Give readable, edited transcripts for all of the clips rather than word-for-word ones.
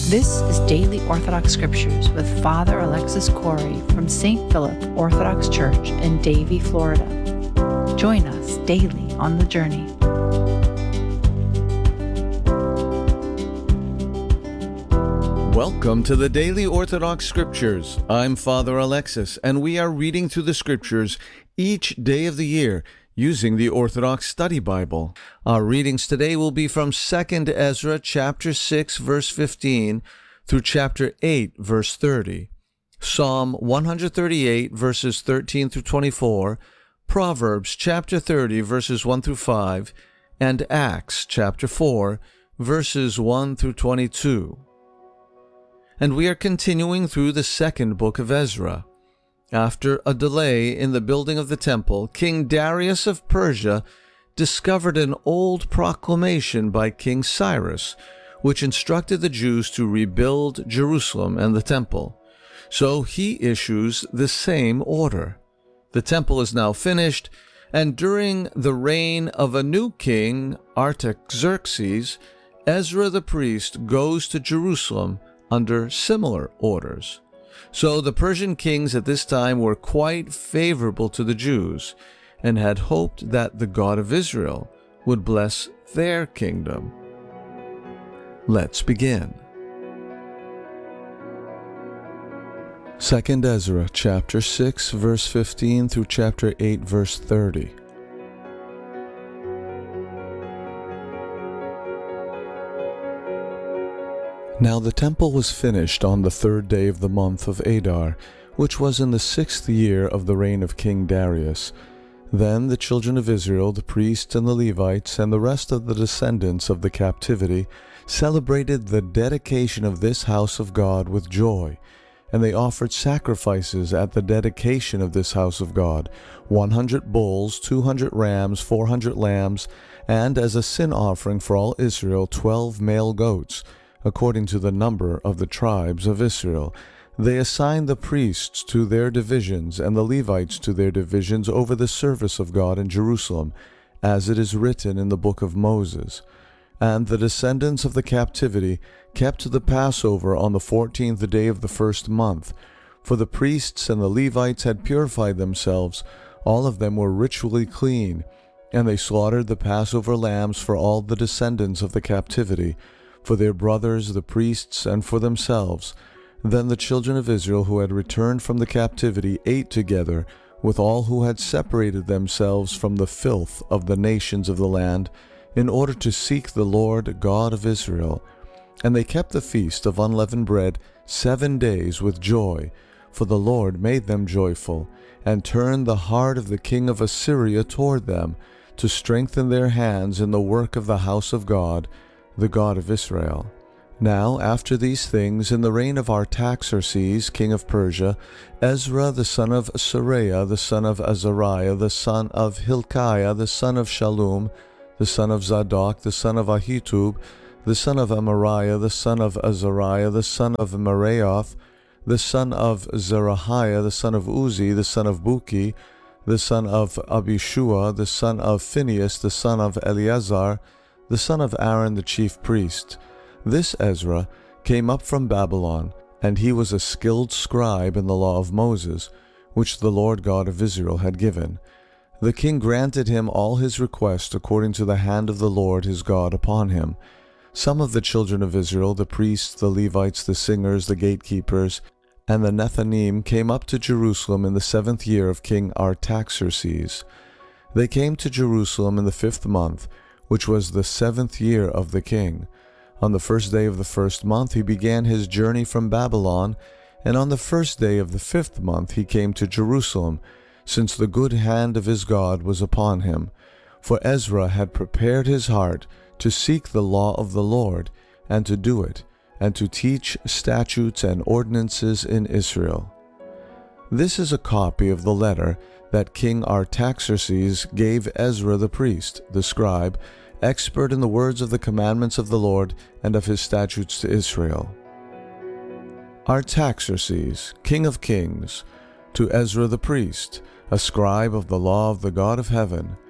This is Daily Orthodox Scriptures with Father Alexis Corey from St. Philip Orthodox Church in Davie, Florida. Join us daily on the journey. Welcome to the Daily Orthodox Scriptures. I'm Father Alexis, and we are reading through the Scriptures each day of the year using the Orthodox Study Bible. Our readings today will be from 2 Ezra chapter 6 verse 15 through chapter 8 verse 30, Psalm 138 verses 13 through 24, Proverbs chapter 30 verses 1 through 5, and Acts chapter 4 verses 1 through 22. And we are continuing through the second book of Ezra. After a delay in the building of the temple, King Darius of Persia discovered an old proclamation by King Cyrus, which instructed the Jews to rebuild Jerusalem and the temple. So he issues the same order. The temple is now finished, and during the reign of a new king, Artaxerxes, Ezra the priest goes to Jerusalem under similar orders. So the Persian kings at this time were quite favorable to the Jews and had hoped that the God of Israel would bless their kingdom. Let's begin. 2 Ezra chapter 6 verse 15 through chapter 8 verse 30. Now the temple was finished on the 3rd day of the month of Adar, which was in the 6th year of the reign of King Darius. Then the children of Israel, the priests and the Levites, and the rest of the descendants of the captivity, celebrated the dedication of this house of God with joy. And they offered sacrifices at the dedication of this house of God, 100 bulls, 200 rams, 400 lambs, and as a sin offering for all Israel, 12 male goats, according to the number of the tribes of Israel. They assigned the priests to their divisions and the Levites to their divisions over the service of God in Jerusalem, as it is written in the book of Moses. And the descendants of the captivity kept the Passover on the 14th day of the first month. For the priests and the Levites had purified themselves, all of them were ritually clean, and they slaughtered the Passover lambs for all the descendants of the captivity, for their brothers the priests, and for themselves. Then the children of Israel who had returned from the captivity ate together with all who had separated themselves from the filth of the nations of the land, in order to seek the Lord God of Israel. And they kept the feast of unleavened bread 7 days with joy, for the Lord made them joyful, and turned the heart of the king of Assyria toward them, to strengthen their hands in the work of the house of God, the God of Israel. Now, after these things, in the reign of Artaxerxes, king of Persia, Ezra the son of Seraiah, the son of Azariah, the son of Hilkiah, the son of Shallum, the son of Zadok, the son of Ahitub, the son of Amariah, the son of Azariah, the son of Meraioth, the son of Zerahiah, the son of Uzi, the son of Buki, the son of Abishua, the son of Phinehas, the son of Eleazar, the son of Aaron the chief priest. This Ezra came up from Babylon, and he was a skilled scribe in the law of Moses, which the Lord God of Israel had given. The king granted him all his requests according to the hand of the Lord his God upon him. Some of the children of Israel, the priests, the Levites, the singers, the gatekeepers, and the Nethanim came up to Jerusalem in the 7th year of King Artaxerxes. They came to Jerusalem in the 5th month, which was the 7th year of the king. On the 1st day of the 1st month he began his journey from Babylon, and on the 1st day of the 5th month he came to Jerusalem, since the good hand of his God was upon him. For Ezra had prepared his heart to seek the law of the Lord, and to do it, and to teach statutes and ordinances in Israel. This is a copy of the letter that King Artaxerxes gave Ezra the priest, the scribe, expert in the words of the commandments of the Lord and of his statutes to Israel. Artaxerxes, king of kings, to Ezra the priest, a scribe of the law of the God of heaven,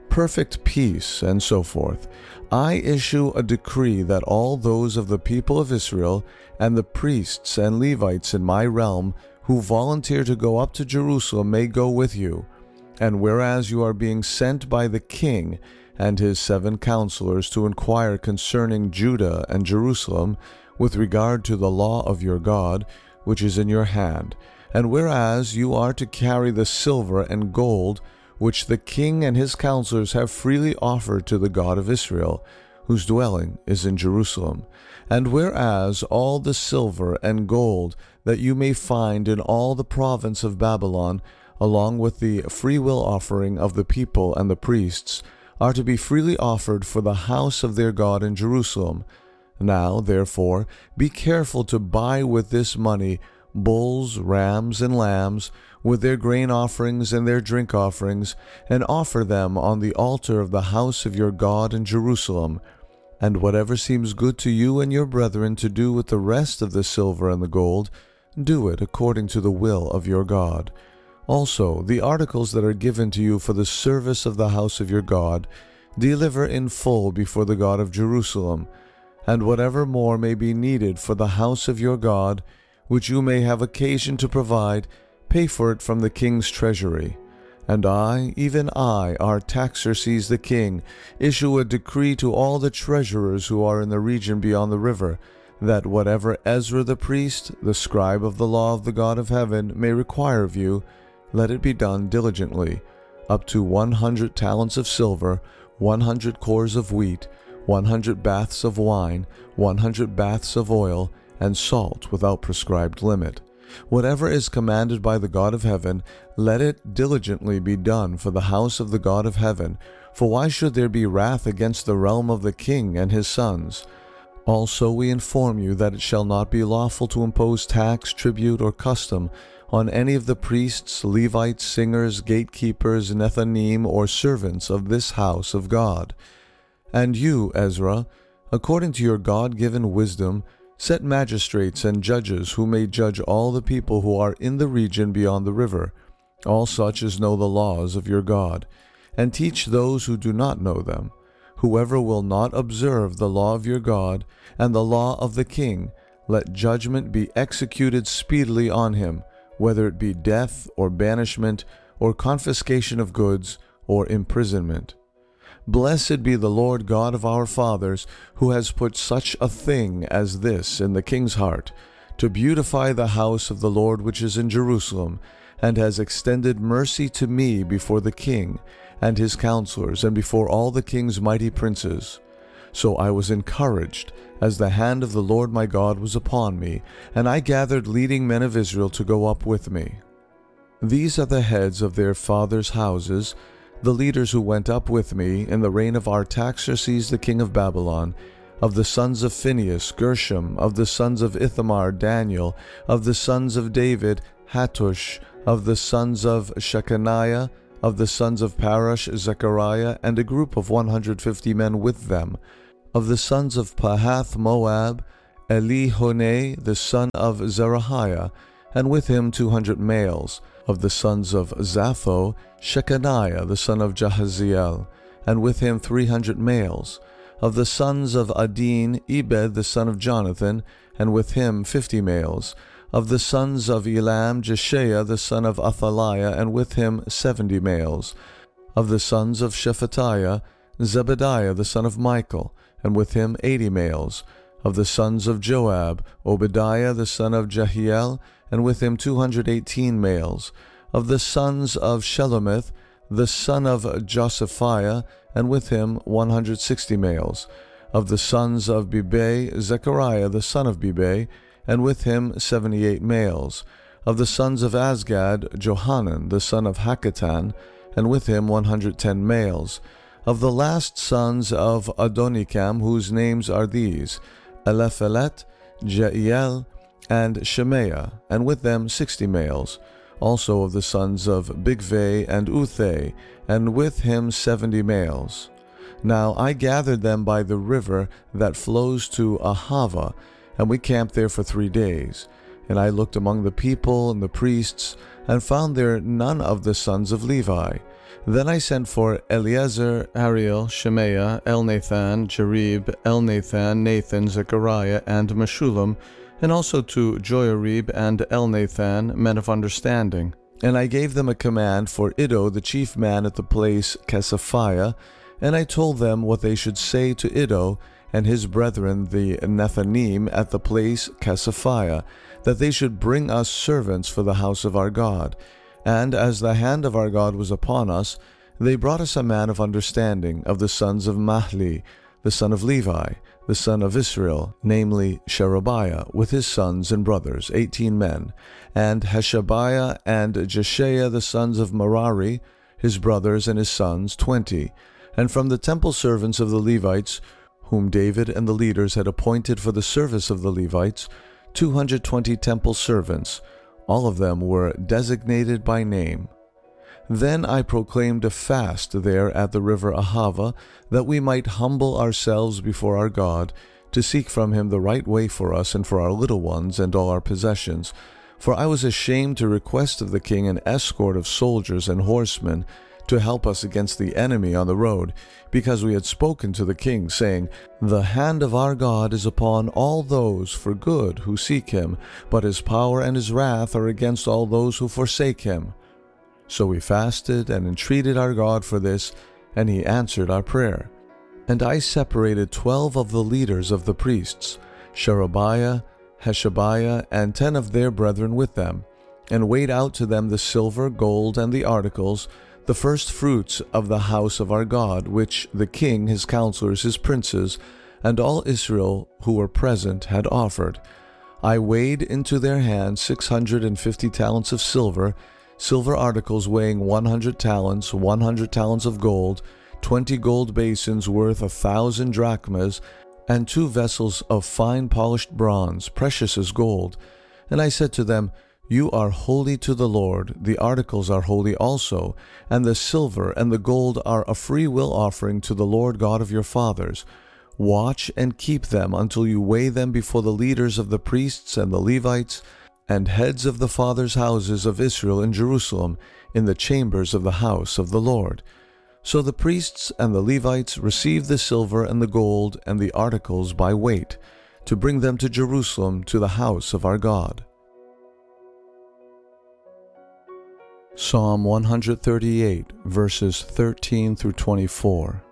perfect peace, and so forth, I issue a decree that all those of the people of Israel and the priests and Levites in my realm who volunteer to go up to Jerusalem may go with you. And whereas you are being sent by the king and his 7 counselors to inquire concerning Judah and Jerusalem with regard to the law of your God, which is in your hand, and whereas you are to carry the silver and gold which the king and his counselors have freely offered to the God of Israel, whose dwelling is in Jerusalem, and whereas all the silver and gold that you may find in all the province of Babylon, along with the freewill offering of the people and the priests, are to be freely offered for the house of their God in Jerusalem. Now, therefore, be careful to buy with this money bulls, rams, and lambs, with their grain offerings and their drink offerings, and offer them on the altar of the house of your God in Jerusalem. And whatever seems good to you and your brethren to do with the rest of the silver and the gold, do it according to the will of your God. Also, the articles that are given to you for the service of the house of your God, deliver in full before the God of Jerusalem, and whatever more may be needed for the house of your God, which you may have occasion to provide, pay for it from the king's treasury. And I, even I, Artaxerxes the king, issue a decree to all the treasurers who are in the region beyond the river, that whatever Ezra the priest, the scribe of the law of the God of heaven, may require of you, let it be done diligently, up to 100 talents of silver, 100 cores of wheat, 100 baths of wine, 100 baths of oil, and salt without prescribed limit. Whatever is commanded by the God of heaven, let it diligently be done for the house of the God of heaven. For why should there be wrath against the realm of the king and his sons? Also we inform you that it shall not be lawful to impose tax, tribute, or custom on any of the priests, Levites, singers, gatekeepers, Nethanim, or servants of this house of God. And you, Ezra, according to your God-given wisdom, set magistrates and judges who may judge all the people who are in the region beyond the river, all such as know the laws of your God, and teach those who do not know them. Whoever will not observe the law of your God and the law of the king, let judgment be executed speedily on him, whether it be death or banishment or confiscation of goods or imprisonment. Blessed be the Lord God of our fathers, who has put such a thing as this in the king's heart, to beautify the house of the Lord which is in Jerusalem, and has extended mercy to me before the king and his counselors, and before all the king's mighty princes. So I was encouraged, as the hand of the Lord my God was upon me, and I gathered leading men of Israel to go up with me. These are the heads of their fathers' houses, the leaders who went up with me in the reign of Artaxerxes the king of Babylon, of the sons of Phinehas, Gershom, of the sons of Ithamar, Daniel, of the sons of David, Hattush, of the sons of Shechaniah, of the sons of Parash, Zechariah, and a group of 150 men with them, of the sons of Pahath Moab, Elihonai, the son of Zerahiah, and with him 200 males, of the sons of Zapho, Shechaniah, the son of Jahaziel, and with him 300 males, of the sons of Adin, Ebed, the son of Jonathan, and with him 50 males, of the sons of Elam, Jeshaiah, the son of Athaliah, and with him 70 males, of the sons of Shephatiah, Zebediah, the son of Michael, and with him 80 males, of the sons of Joab, Obadiah, the son of Jehiel, and with him 218 males, of the sons of Shelomith, the son of Josephiah, and with him 160 males, of the sons of Bibai, Zechariah, the son of Bibai, and with him 78 males, of the sons of Azgad, Johanan, the son of Hakatan, and with him 110 males, of the last sons of Adonikam, whose names are these, Eliphelet, Jeiel, and Shemaiah, and with them 60 males, also of the sons of Bigvai and Uthai, and with him 70 males. Now I gathered them by the river that flows to Ahava, and we camped there for 3 days. And I looked among the people and the priests, and found there none of the sons of Levi. Then I sent for Eleazar, Ariel, Shemaiah, Elnathan, Jarib, Elnathan, Nathan, Zechariah, and Meshullam, and also to Joiarib and Elnathan, men of understanding. And I gave them a command for Iddo the chief man at the place Casaphiah, and I told them what they should say to Iddo and his brethren the Nethanim at the place Casaphiah, that they should bring us servants for the house of our God. And as the hand of our God was upon us, they brought us a man of understanding of the sons of Mahli, the son of Levi, the son of Israel, namely Sherebiah, with his sons and brothers, 18 men, and Hashabiah and Jeshiah, the sons of Merari, his brothers and his sons, 20. And from the temple servants of the Levites, whom David and the leaders had appointed for the service of the Levites, 220 temple servants. All of them were designated by name. Then I proclaimed a fast there at the river Ahava, that we might humble ourselves before our God, to seek from him the right way for us and for our little ones and all our possessions. For I was ashamed to request of the king an escort of soldiers and horsemen to help us against the enemy on the road, because we had spoken to the king, saying, The hand of our God is upon all those for good who seek him, but his power and his wrath are against all those who forsake him. So we fasted and entreated our God for this, and he answered our prayer. And I separated 12 of the leaders of the priests, Sherebiah, Hashabiah, and 10 of their brethren with them, and weighed out to them the silver, gold, and the articles, the first fruits of the house of our God, which the king, his counselors, his princes, and all Israel who were present had offered. I weighed into their hands 650 talents of silver, silver articles weighing 100 talents, 100 talents of gold, 20 gold basins worth 1,000 drachmas, and 2 vessels of fine polished bronze, precious as gold. And I said to them, You are holy to the Lord, the articles are holy also, and the silver and the gold are a free will offering to the Lord God of your fathers. Watch and keep them until you weigh them before the leaders of the priests and the Levites, and heads of the fathers' houses of Israel in Jerusalem, in the chambers of the house of the Lord. So the priests and the Levites received the silver and the gold and the articles by weight, to bring them to Jerusalem to the house of our God. Psalm 138, verses 13 through 24.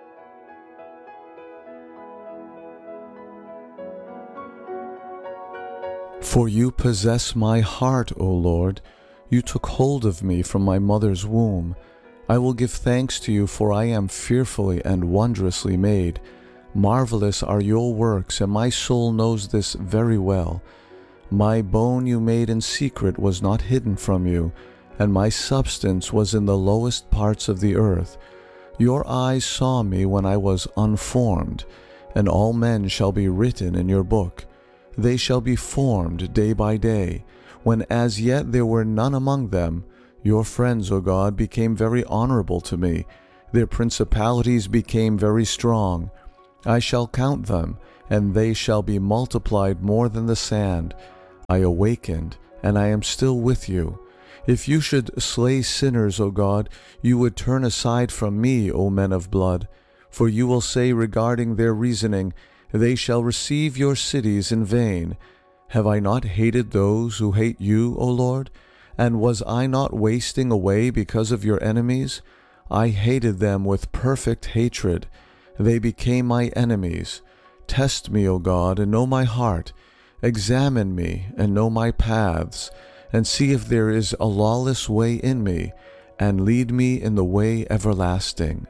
For you possess my heart, O Lord. You took hold of me from my mother's womb. I will give thanks to you, for I am fearfully and wondrously made. Marvelous are your works, and my soul knows this very well. My bone you made in secret was not hidden from you, and my substance was in the lowest parts of the earth. Your eyes saw me when I was unformed, and all men shall be written in your book. They shall be formed day by day, when as yet there were none among them. Your friends, O God, became very honorable to me. Their principalities became very strong. I shall count them, and they shall be multiplied more than the sand. I awakened, and I am still with you. If you should slay sinners, O God, you would turn aside from me, O men of blood. For you will say regarding their reasoning, They shall receive your cities in vain. Have I not hated those who hate you, O Lord? And was I not wasting away because of your enemies? I hated them with perfect hatred. They became my enemies. Test me, O God, and know my heart. Examine me, and know my paths, and see if there is a lawless way in me, and lead me in the way everlasting.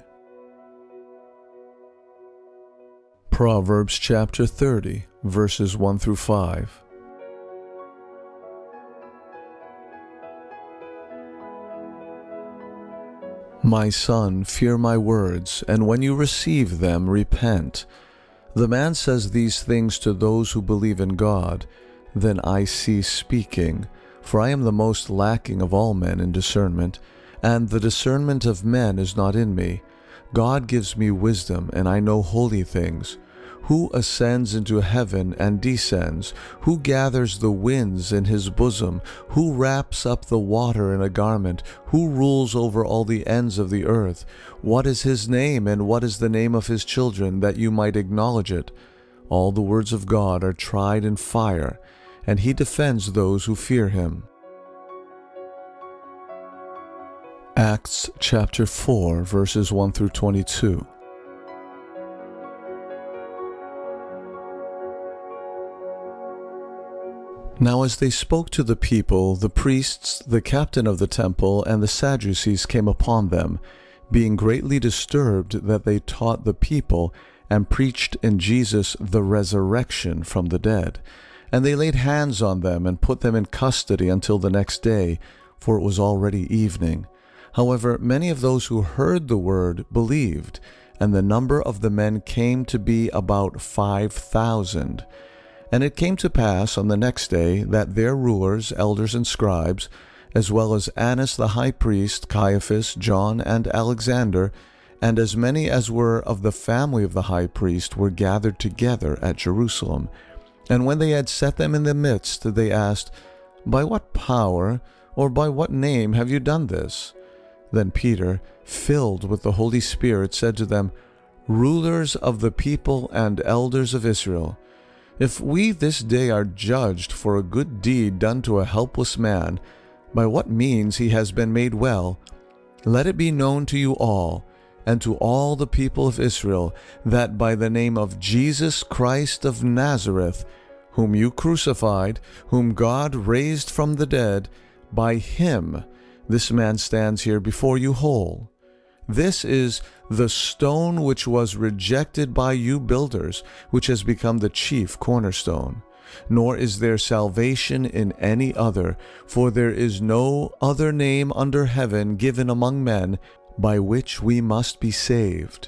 Proverbs chapter 30, verses 1 through 5. My son, fear my words, and when you receive them, repent. The man says these things to those who believe in God. Then I cease speaking, for I am the most lacking of all men in discernment, and the discernment of men is not in me. God gives me wisdom, and I know holy things. Who ascends into heaven and descends? Who gathers the winds in his bosom? Who wraps up the water in a garment? Who rules over all the ends of the earth? What is his name, and what is the name of his children, that you might acknowledge it? All the words of God are tried in fire, and he defends those who fear him. Acts chapter 4, verses 1 through 22. Now as they spoke to the people, the priests, the captain of the temple, and the Sadducees came upon them, being greatly disturbed that they taught the people and preached in Jesus the resurrection from the dead. And they laid hands on them and put them in custody until the next day, for it was already evening. However, many of those who heard the word believed, and the number of the men came to be about 5,000. And it came to pass on the next day that their rulers, elders, and scribes, as well as Annas the high priest, Caiaphas, John, and Alexander, and as many as were of the family of the high priest, were gathered together at Jerusalem. And when they had set them in the midst, they asked, "By what power or by what name have you done this?" Then Peter, filled with the Holy Spirit, said to them, "Rulers of the people and elders of Israel, if we this day are judged for a good deed done to a helpless man, by what means he has been made well, let it be known to you all, and to all the people of Israel, that by the name of Jesus Christ of Nazareth, whom you crucified, whom God raised from the dead, by him this man stands here before you whole. This is the stone which was rejected by you builders, which has become the chief cornerstone. Nor is there salvation in any other, for there is no other name under heaven given among men by which we must be saved."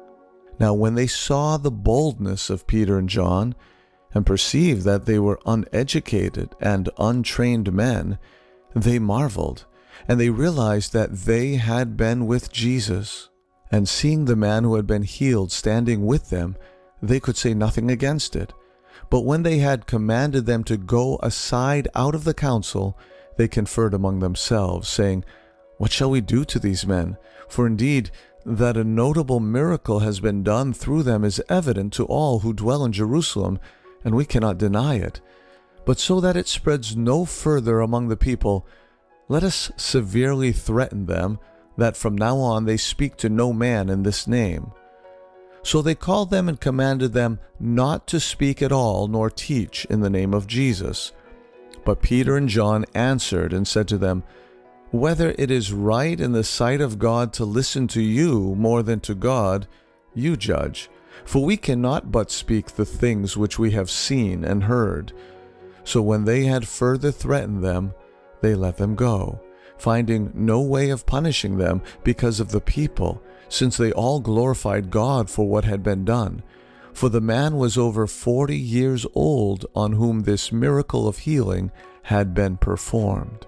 Now when they saw the boldness of Peter and John, and perceived that they were uneducated and untrained men, they marveled, and they realized that they had been with Jesus. And seeing the man who had been healed standing with them, they could say nothing against it. But when they had commanded them to go aside out of the council, they conferred among themselves, saying, "What shall we do to these men? For indeed, that a notable miracle has been done through them is evident to all who dwell in Jerusalem, and we cannot deny it. But so that it spreads no further among the people, let us severely threaten them, that from now on they speak to no man in this name." So they called them and commanded them not to speak at all, nor teach in the name of Jesus. But Peter and John answered and said to them, "Whether it is right in the sight of God to listen to you more than to God, you judge. For we cannot but speak the things which we have seen and heard." So when they had further threatened them, they let them go, finding no way of punishing them because of the people, since they all glorified God for what had been done. For the man was over 40 years old on whom this miracle of healing had been performed.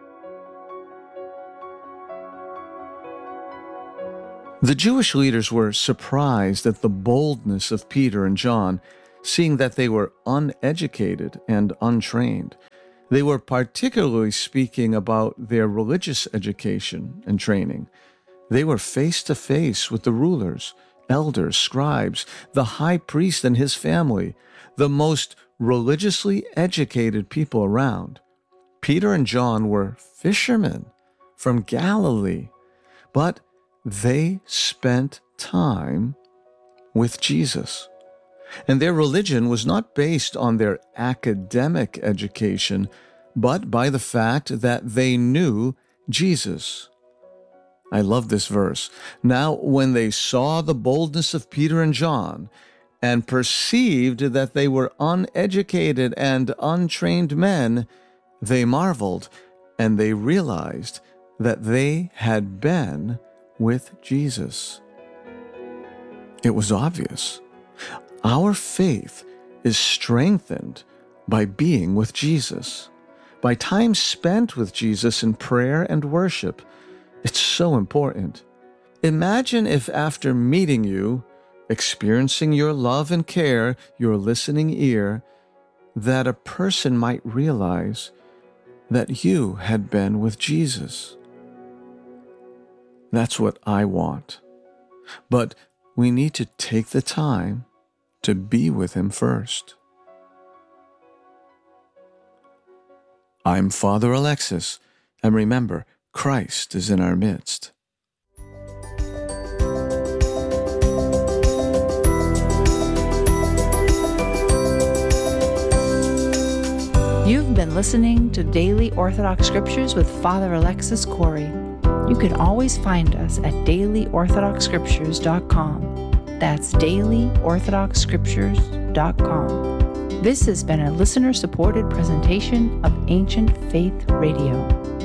The Jewish leaders were surprised at the boldness of Peter and John, seeing that they were uneducated and untrained. They were particularly speaking about their religious education and training. They were face to face with the rulers, elders, scribes, the high priest and his family, the most religiously educated people around. Peter and John were fishermen from Galilee, but they spent time with Jesus. And their religion was not based on their academic education, but by the fact that they knew Jesus. I love this verse. Now, when they saw the boldness of Peter and John, and perceived that they were uneducated and untrained men, they marveled, and they realized that they had been with Jesus. It was obvious. Our faith is strengthened by being with Jesus, by time spent with Jesus in prayer and worship. It's so important. Imagine if after meeting you, experiencing your love and care, your listening ear, that a person might realize that you had been with Jesus. That's what I want. But we need to take the time to be with Him first. I'm Father Alexis, and remember, Christ is in our midst. You've been listening to Daily Orthodox Scriptures with Father Alexis Corey. You can always find us at dailyorthodoxscriptures.com. That's dailyorthodoxscriptures.com. This has been a listener-supported presentation of Ancient Faith Radio.